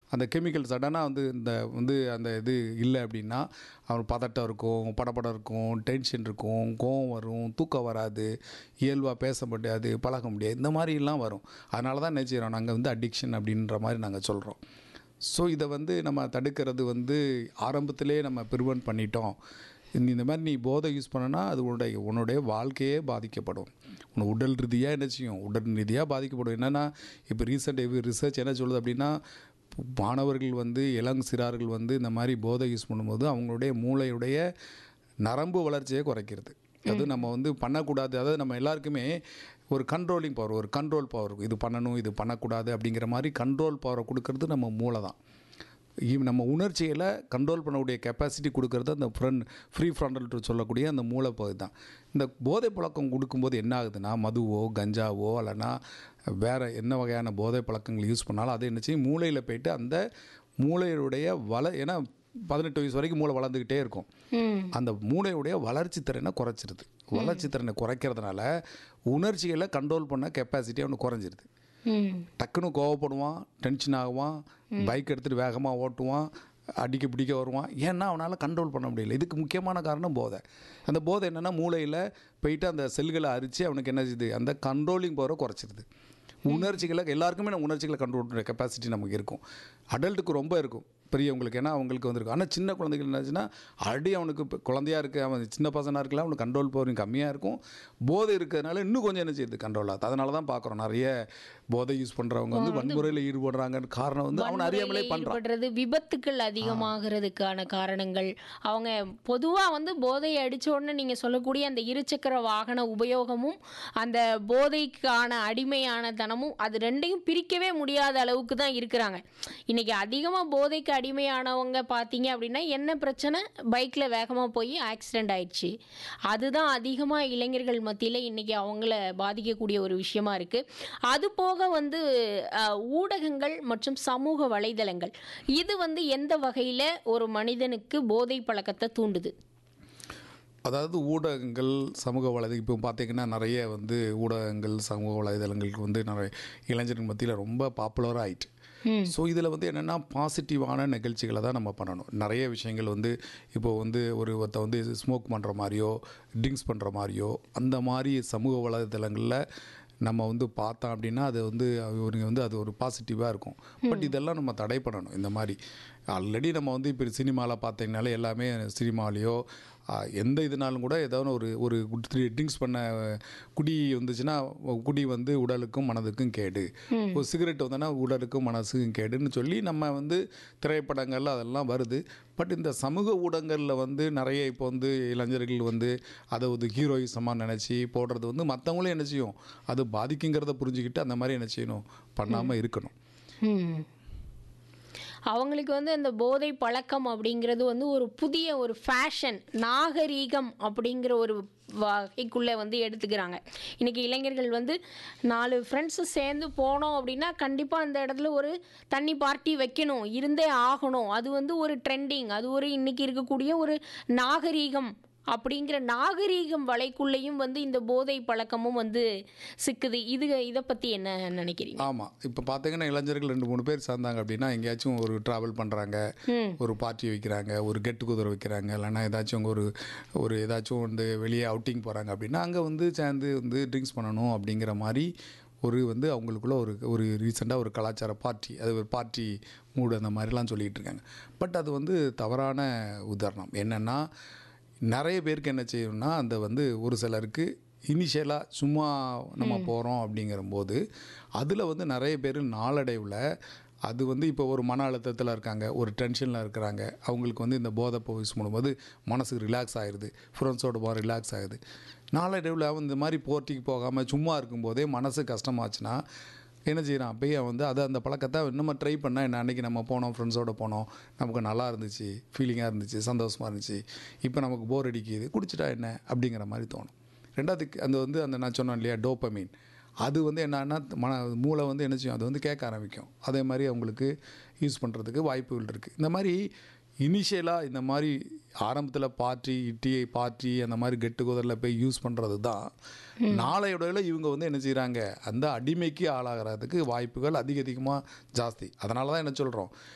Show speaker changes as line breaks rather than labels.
அந்த கெமிக்கல் சடனாக அந்த இது இல்லை அப்படின்னா அவன் பதட்டம் இருக்கும், படபடம் இருக்கும், டென்ஷன் இருக்கும், கோவம் வரும், தூக்கம் வராது, இயல்பாக பேச முடியாது, பழக முடியாது, இந்த மாதிரிலாம் வரும். அதனால தான் நினச்சிக்கிறோம் நாங்கள் அடிக்ஷன் அப்படின்ற மாதிரி நாங்கள் சொல்கிறோம். ஸோ இதை நம்ம தடுக்கிறது ஆரம்பத்திலே நம்ம ப்ரிவென்ட் பண்ணிட்டோம். இந்த மாதிரி நீ போதை யூஸ் பண்ணனா அது உன்னுடைய வாழ்க்கையே பாதிக்கப்படும். உடல் ரீதியாக என்ன செய்யும், உடல் ரீதியாக பாதிக்கப்படும். என்னென்னா இப்போ ரிசர்ச் என்ன சொல்லுது அப்படின்னா, மாணவர்கள் இளம் சிறார்கள் இந்த மாதிரி போதை யூஸ் பண்ணும்போது அவங்களுடைய மூளையுடைய நரம்பு வளர்ச்சியை குறைக்கிறது. அது நம்ம பண்ணக்கூடாது. அதாவது நம்ம எல்லாருக்குமே ஒரு கண்ட்ரோல் பவர் இருக்கும். இது பண்ணணும், இது பண்ணக்கூடாது அப்படிங்கிற மாதிரி கண்ட்ரோல் பவரை கொடுக்கறது நம்ம மூளை தான். நம்ம உணர்ச்சிகளை கண்ட்ரோல் பண்ணக்கூடிய கெப்பாசிட்டி கொடுக்கறது அந்த ஃப்ரீ ஃப்ரண்டல் சொல்லக்கூடிய அந்த மூளை பகுதி தான். இந்த போதை பழக்கம் கொடுக்கும்போது என்ன ஆகுதுன்னா, மதுவோ கஞ்சாவோ இல்லைன்னா வேறு என்ன வகையான போதை பழக்கங்கள் யூஸ் பண்ணாலும் அது என்ன செய்யும், மூளையில் போய்ட்டு அந்த மூளையுடைய ஏன்னா 18 வயசு வரைக்கும் மூளை வளர்ந்துக்கிட்டே இருக்கும். அந்த மூளையுடைய வளர்ச்சி திறனை குறைச்சிருது. வளர்ச்சி திறனை குறைக்கிறதுனால உணர்ச்சிகளை கண்ட்ரோல் பண்ண கெப்பாசிட்டி அவனுக்கு குறைஞ்சிருது. டக்குன்னு கோவப்படுவான், டென்ஷன் ஆகுவான், பைக் எடுத்துகிட்டு வேகமாக ஓட்டுவான், அடிக்க பிடிக்க வருவான். ஏன்னா அவனால் கண்ட்ரோல் பண்ண முடியல. இதுக்கு முக்கியமான காரணம் போதை. அந்த போதை என்னென்னா மூளையில் போயிட்டு அந்த செல்களை அரித்து அவனுக்கு என்ன செய்யுது, அந்த கண்ட்ரோலிங் பவரை குறைச்சிருது. உணர்ச்சிகளை எல்லாருக்குமே நம்ம உணர்ச்சிகளை கண்ட்ரோல் பண்ணுற கெப்பாசிட்டி நமக்கு இருக்கும். அடல்ட்டுக்கு ரொம்ப இருக்கும், பெரியவங்களுக்கு. ஏன்னா அவங்களுக்கு வந்திருக்கும். ஆனால் சின்ன குழந்தைகள் என்னாச்சுன்னா அவனுக்கு இப்போ குழந்தையாக இருக்குது, அவன் சின்ன பசனாக இருக்கலாம், அவனுக்கு கண்ட்ரோல் பவர் கம்மியாக இருக்கும். போதை இருக்கிறதுனால இன்னும் கொஞ்சம் என்ன செய்யுது, கண்ட்ரோல் ஆகுது. அதனால தான் பார்க்குறோம் நிறைய போதை யூஸ் பண்ணுறவங்க வன்முறையில் ஈடுபடுறாங்கன்னு காரணம் அவன் அறியாமலே பண்ணுறது.
விபத்துக்கள் அதிகமாகிறதுக்கான காரணங்கள் அவங்க பொதுவாக போதையை அடித்த உடனே நீங்கள் சொல்லக்கூடிய அந்த இருசக்கர வாகன உபயோகமும் அந்த போதைக்கான அடிமையான தனமும் அது ரெண்டையும் பிரிக்கவே முடியாத அளவுக்கு தான் இருக்கிறாங்க. இன்றைக்கி அதிகமாக போதைக்கு அடிமையானவங்க பார்த்தீங்க அப்படின்னா என்ன பிரச்சனை, பைக்கில் வேகமாக போய் ஆக்சிடெண்ட் ஆயிடுச்சு. அதுதான் அதிகமாக இளைஞர்கள் மத்தியில் இன்றைக்கி அவங்கள பாதிக்கக்கூடிய ஒரு விஷயமா இருக்குது. அது போக ஊடகங்கள் மற்றும் சமூக வலைதளங்கள் இது எந்த வகையில் ஒரு மனிதனுக்கு போதை பழக்கத்தை தூண்டுது?
அதாவது ஊடகங்கள், சமூக வலைதளம் இப்போ பார்த்தீங்கன்னா நிறைய ஊடகங்கள், சமூக வலைதளங்களுக்கு நிறைய இளைஞர்கள் மத்தியில் ரொம்ப பாப்புலராக ஆயிட்டு. ஸோ இதில் என்னென்னா பாசிட்டிவான நிகழ்ச்சிகளை தான் நம்ம பண்ணணும். நிறைய விஷயங்கள் இப்போ ஒருத்த ஸ்மோக் பண்ணுற மாதிரியோ ட்ரிங்க்ஸ் பண்ணுற மாதிரியோ அந்த மாதிரி சமூக வலைதளங்களில் நம்ம பார்த்தோம் அப்படின்னா அது அவருங்க அது ஒரு பாசிட்டிவாக இருக்கும். பட் இதெல்லாம் நம்ம தடை பண்ணணும். இந்த மாதிரி ஆல்ரெடி நம்ம இப்போ சினிமாவில் பார்த்தீங்கனாலே எல்லாமே சினிமாலேயோ எந்த இதுனாலும் கூட ஏதாவது ஒரு ட்ரிங்க்ஸ் பண்ண குடி வந்துச்சுன்னா குடி உடலுக்கும் மனதுக்கும் கேடு, ஒரு சிகரெட் வந்தோன்னா உடலுக்கும் மனசுக்கும் கேடுன்னு சொல்லி நம்ம திரைப்படங்கள் அதெல்லாம் வருது. பட் இந்த சமூக ஊடகங்களில் நிறைய இப்போ இளைஞர்கள் அதை ஹீரோயிசமாக நினச்சி போடுறது மற்றவங்களும் என்ன செய்யும், அது பாதிக்குங்கிறத புரிஞ்சுக்கிட்டு அந்த மாதிரி என்ன செய்யணும், பண்ணாமல் இருக்கணும்.
அவங்களுக்கு அந்த போதை பழக்கம் அப்படிங்கிறது ஒரு புதிய ஒரு ஃபேஷன், நாகரீகம் அப்படிங்கிற ஒரு வகைக்குள்ளே எடுத்துக்கிறாங்க. இன்றைக்கி இளைஞர்கள் 4 ஃப்ரெண்ட்ஸு சேர்ந்து போனோம் அப்படின்னா கண்டிப்பாக அந்த இடத்துல ஒரு தண்ணி பார்ட்டி வைக்கணும், இருந்தே ஆகணும். அது ஒரு ட்ரெண்டிங், அது ஒரு இன்றைக்கி இருக்கக்கூடிய ஒரு நாகரீகம் அப்படிங்கிற நாகரீகம் வலைக்குள்ளேயும் இந்த போதை பழக்கமும் சிக்குது. இதை பற்றி என்ன நினைக்கிறீங்க?
ஆமாம், இப்போ பார்த்தீங்கன்னா இளைஞர்கள் 2-3 பேர் சேர்ந்தாங்க அப்படின்னா எங்கேயாச்சும் ஒரு ட்ராவல் பண்ணுறாங்க, ஒரு பார்ட்டி வைக்கிறாங்க, ஒரு கெட் டுகெதர் வைக்கிறாங்க, இல்லைன்னா ஏதாச்சும் ஒரு ஏதாச்சும் வெளியே அவுட்டிங் போகிறாங்க அப்படின்னா அங்கே சேர்ந்து ட்ரிங்க்ஸ் பண்ணணும் அப்படிங்கிற மாதிரி அவங்களுக்குள்ள ஒரு ரீசெண்டாக ஒரு கலாச்சார பார்ட்டி, அது ஒரு பார்ட்டி மூடு அந்த மாதிரிலாம் சொல்லிகிட்டு இருக்காங்க. பட் அது தவறான உதாரணம். என்னென்னா நிறைய பேருக்கு என்ன செய்யணும்னா அந்த ஒரு சிலருக்கு இனிஷியலாக சும்மா நம்ம போகிறோம் அப்படிங்கிறபோது அதில் நிறைய பேர் நாளடைவில் அது இப்போ ஒரு மன அழுத்தத்தில் இருக்காங்க, ஒரு டென்ஷனில் இருக்கிறாங்க, அவங்களுக்கு இந்த போதை யூஸ் பண்ணும்போது மனசுக்கு ரிலாக்ஸ் ஆகிடுது, ஃப்ரெண்ட்ஸோடு போக ரிலாக்ஸ் ஆகுது. நாளடைவில் இந்த மாதிரி போர்ட்டிக்கு போகாமல் சும்மா இருக்கும்போதே மனசு கஷ்டமாச்சுன்னா என்ன செய்கிறான், அப்பயே அந்த பழக்கத்தை இன்னும் ட்ரை பண்ணால் என்ன, அன்றைக்கி நம்ம போனோம், ஃப்ரெண்ட்ஸோடு போனோம், நமக்கு நல்லா இருந்துச்சு, ஃபீலிங்காக இருந்துச்சு, சந்தோஷமாக இருந்துச்சு, இப்போ நமக்கு போர் அடிக்குது, குடிச்சிட்டா என்ன அப்படிங்கிற மாதிரி தோணும். ரெண்டாவதுக்கு அந்த நான் சொன்னேன் இல்லையா, டோப்பமீன், அது என்னன்னா மூளை என்ன செய்யும், அது கேட்க ஆரம்பிக்கும். அதே மாதிரி அவங்களுக்கு யூஸ் பண்ணுறதுக்கு வாய்ப்புகள் இருக்குது. இந்த மாதிரி இனிஷியலாக இந்த மாதிரி ஆரம்பத்தில் பார்ட்டி அந்த மாதிரி கெட் டுகெதரில் போய் யூஸ் பண்ணுறது தான் நாளையோட இவங்க என்ன செய்கிறாங்க, அந்த அடிமைக்கு ஆளாகிறதுக்கு வாய்ப்புகள் அதிகமாக ஜாஸ்தி. அதனால தான் என்ன சொல்கிறோம்,